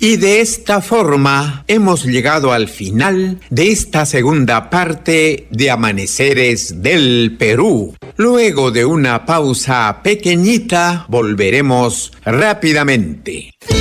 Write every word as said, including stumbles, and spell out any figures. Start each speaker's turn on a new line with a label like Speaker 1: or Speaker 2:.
Speaker 1: Y de esta forma hemos llegado al final de esta segunda parte de Amaneceres del Perú. Luego de una pausa pequeñita, volveremos rápidamente.